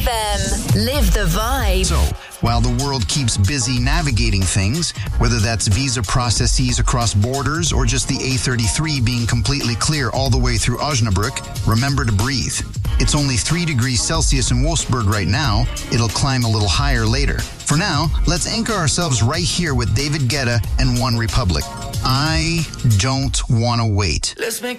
FM. Live the vibe. So, while the world keeps busy navigating things, whether that's visa processes across borders or just the A33 being completely clear all the way through Osnabrück, remember to breathe. It's only 3 degrees Celsius in Wolfsburg right now. It'll climb a little higher later. For now, let's anchor ourselves right here with David Guetta and One Republic. I don't want to wait. Let's make